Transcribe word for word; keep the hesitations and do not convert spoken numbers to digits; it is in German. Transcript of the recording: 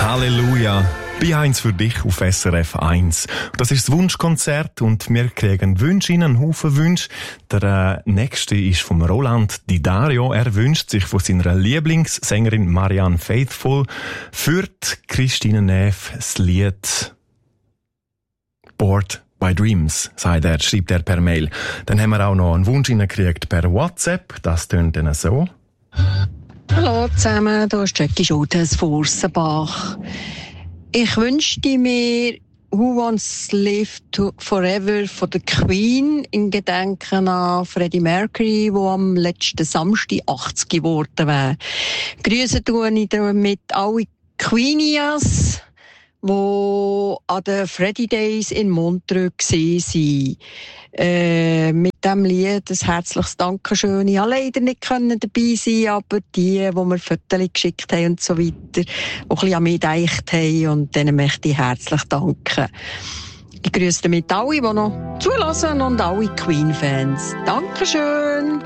Halleluja. B eins für dich auf S R F eins. Das ist das Wunschkonzert und wir kriegen Wünsche in einen Haufen Wünsche. Der äh, nächste ist vom Roland Di Dario. Er wünscht sich von seiner Lieblingssängerin Marianne Faithfull für die Christine Neff das Lied Bored by Dreams, sagt er, schreibt er per Mail. Dann haben wir auch noch einen Wunsch gekriegt per WhatsApp. Das tönt dann so. Hallo zusammen, hier ist Jackie Schultes von Ursenbach. Ich wünschte mir Who Wants to Live to Forever von der Queen in Gedenken an Freddie Mercury, der am letzten Samstag achtzig geworden wäre. Grüße tue ich damit alle Queenias, die an den Freddie Days in Montreux waren. Äh, mit diesem Lied ein herzliches Dankeschön. Ich konnte leider nicht dabei sein, aber die, die mir Fotos geschickt haben und so weiter, auch ein bisschen an mich gedacht haben, und denen möchte ich herzlich danken. Ich grüße damit alle, die noch zulassen, und alle Queen-Fans. Dankeschön!